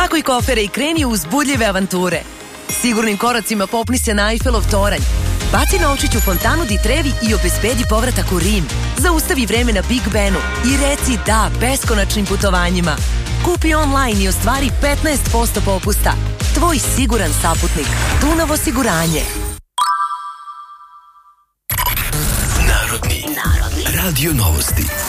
Spakuj kofere i kreni u uzbudljive avanture. Sigurnim koracima popni se na Eiffelov toranj. Baci novčić u fontanu di Trevi i obezbedi povratak u Rim. Zaustavi vreme na Big Benu i reci da beskonačnim putovanjima. Kupi online i ostvari 15% popusta. Tvoj siguran saputnik. Dunav osiguranje. Narodni radio novosti.